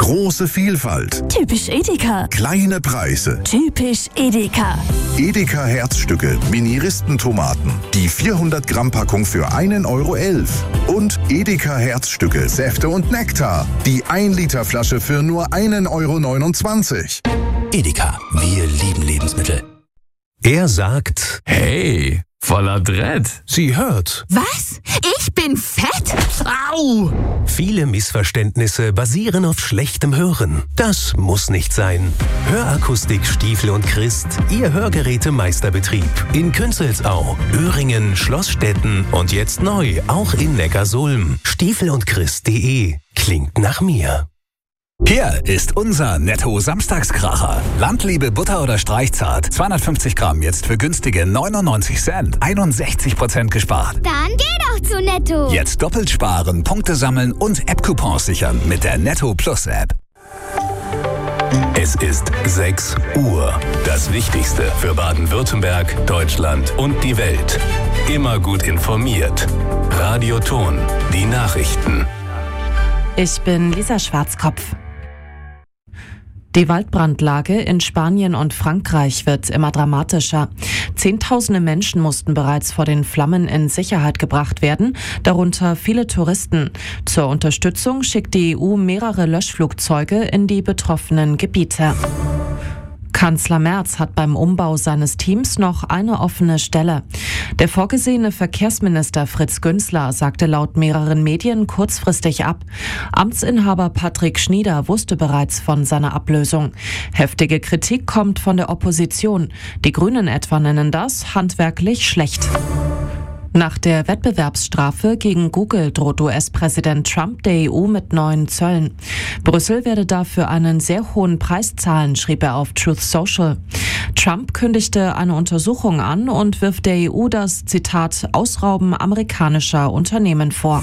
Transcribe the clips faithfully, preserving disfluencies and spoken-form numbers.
Große Vielfalt. Typisch Edeka. Kleine Preise. Typisch Edeka. Edeka Herzstücke, Mini-Ristentomaten. Die vierhundert Gramm Packung für einen Euro elf. Und Edeka Herzstücke, Säfte und Nektar. Die ein Liter Flasche für nur einen Euro neunundzwanzig. Edeka, wir lieben Lebensmittel. Er sagt, hey, voller Dread. Sie hört. Was? Ich bin fett? Au! Viele Missverständnisse basieren auf schlechtem Hören. Das muss nicht sein. Hörakustik Stiefel und Christ, Ihr Hörgerätemeisterbetrieb. In Künzelsau, Öhringen, Schlossstetten und jetzt neu auch in Neckarsulm. stiefel und christ punkt de. Klingt nach mir. Hier ist unser Netto-Samstagskracher. Landliebe Butter oder Streichzart. zweihundertfünfzig Gramm jetzt für günstige neunundneunzig Cent. einundsechzig Prozent gespart. Dann geh doch zu Netto. Jetzt doppelt sparen, Punkte sammeln und App-Coupons sichern mit der Netto Plus App. Es ist sechs Uhr. Das Wichtigste für Baden-Württemberg, Deutschland und die Welt. Immer gut informiert. Radio Ton, die Nachrichten. Ich bin Lisa Schwarzkopf. Die Waldbrandlage in Spanien und Frankreich wird immer dramatischer. Zehntausende Menschen mussten bereits vor den Flammen in Sicherheit gebracht werden, darunter viele Touristen. Zur Unterstützung schickt die E U mehrere Löschflugzeuge in die betroffenen Gebiete. Kanzler Merz hat beim Umbau seines Teams noch eine offene Stelle. Der vorgesehene Verkehrsminister Fritz Günzler sagte laut mehreren Medien kurzfristig ab. Amtsinhaber Patrick Schnieder wusste bereits von seiner Ablösung. Heftige Kritik kommt von der Opposition. Die Grünen etwa nennen das handwerklich schlecht. Nach der Wettbewerbsstrafe gegen Google droht U S-Präsident Trump der E U mit neuen Zöllen. Brüssel werde dafür einen sehr hohen Preis zahlen, schrieb er auf Truth Social. Trump kündigte eine Untersuchung an und wirft der E U das, Zitat, Ausrauben amerikanischer Unternehmen vor.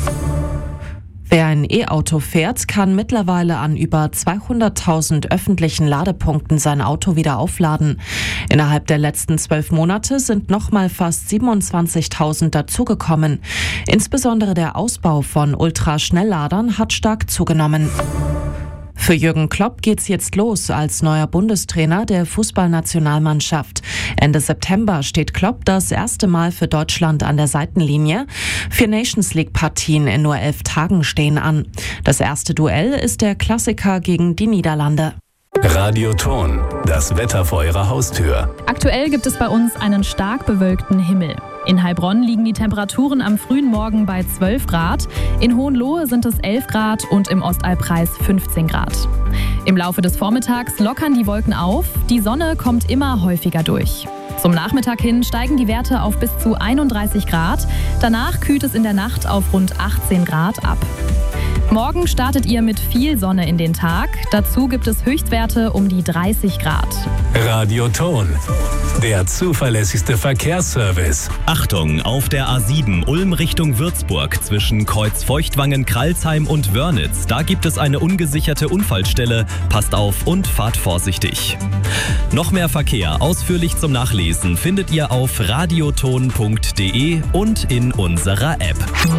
Wer ein E-Auto fährt, kann mittlerweile an über zweihunderttausend öffentlichen Ladepunkten sein Auto wieder aufladen. Innerhalb der letzten zwölf Monate sind nochmal fast siebenundzwanzigtausend dazugekommen. Insbesondere der Ausbau von Ultraschnellladern hat stark zugenommen. Für Jürgen Klopp geht's jetzt los als neuer Bundestrainer der Fußballnationalmannschaft. Ende September steht Klopp das erste Mal für Deutschland an der Seitenlinie. Vier Nations-League-Partien in nur elf Tagen stehen an. Das erste Duell ist der Klassiker gegen die Niederlande. Radio Ton, das Wetter vor Ihrer Haustür. Aktuell gibt es bei uns einen stark bewölkten Himmel. In Heilbronn liegen die Temperaturen am frühen Morgen bei zwölf Grad, in Hohenlohe sind es elf Grad und im Ostalbkreis fünfzehn Grad. Im Laufe des Vormittags lockern die Wolken auf, die Sonne kommt immer häufiger durch. Zum Nachmittag hin steigen die Werte auf bis zu einunddreißig Grad, danach kühlt es in der Nacht auf rund achtzehn Grad ab. Morgen startet ihr mit viel Sonne in den Tag. Dazu gibt es Höchstwerte um die dreißig Grad. Radio Ton, der zuverlässigste Verkehrsservice. Achtung, auf der A sieben Ulm Richtung Würzburg zwischen Kreuzfeuchtwangen, Kralsheim und Wörnitz. Da gibt es eine ungesicherte Unfallstelle. Passt auf und fahrt vorsichtig. Noch mehr Verkehr ausführlich zum Nachlesen findet ihr auf radioton punkt de und in unserer App.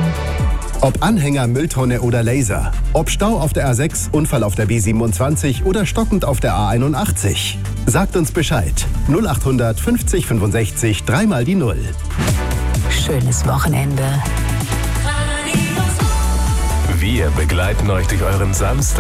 Ob Anhänger, Mülltonne oder Laser. Ob Stau auf der A sechs, Unfall auf der B siebenundzwanzig oder stockend auf der A einundachtzig. Sagt uns Bescheid. null achthundert fünfzig fünfundsechzig, dreimal die Null. Schönes Wochenende. Wir begleiten euch durch euren Samstag.